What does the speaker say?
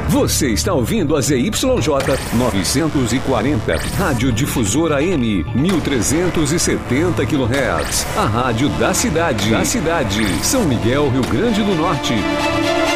Você está ouvindo a ZYJ 940, Rádio Difusora AM, 1370 kHz. A rádio da cidade. São Miguel, Rio Grande do Norte.